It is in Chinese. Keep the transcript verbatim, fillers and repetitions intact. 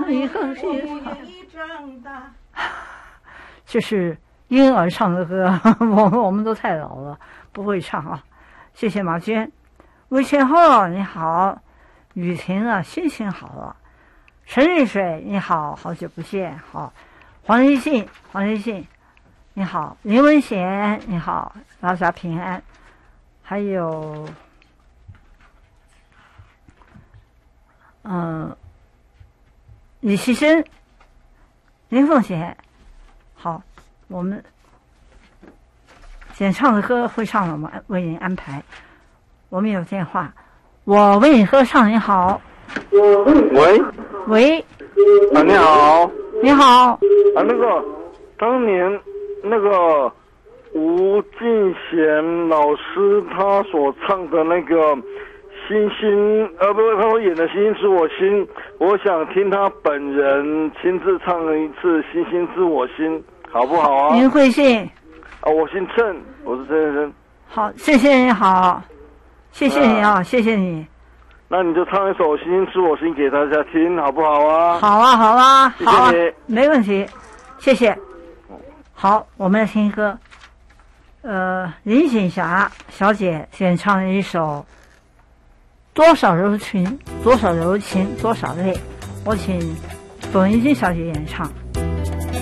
梦一横是这是婴儿唱的歌，我们我们都太老了，不会唱啊。谢谢马娟。魏千厚你好，雨婷啊，心情好了。陈日水你好，好久不见。好，黄立信，黄立信你好，林文贤你好，大家平安。还有，嗯、呃，李希生，林凤贤，好，我们演唱的歌会唱了，我们为您安排。我们有电话，我为你歌唱，你好。 喂喂， 啊，你好， 你好啊，那个当年那个吴敬贤老师他所唱的那个《星星》，呃，不，他所演的《星星知我心》，我想听他本人亲自唱一次《星星知我心》，好不好啊？ 您贵姓？ 啊，我姓郑，我是郑先生。 好，谢谢你好，谢谢你啊，啊谢谢你。 那你就唱一首《星星知我心》给大家听，好不好啊？ 好啊，好啊， 谢谢好啊， 你没问题，谢谢。好，我们来听歌。呃，林锦霞小姐演唱了一首《多少柔情，多少柔情，多少泪》，我请董一金小姐演唱。